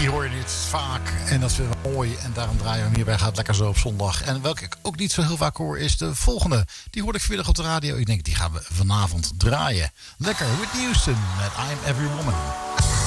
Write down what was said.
Die hoor je niet vaak en dat is weer mooi. En daarom draaien we hem hierbij Gaat Lekker Zo op zondag. En welke ik ook niet zo heel vaak hoor is de volgende. Die hoorde ik vanmiddag op de radio. Ik denk, die gaan we vanavond draaien. Lekker, Whitney Houston met I'm Every Woman.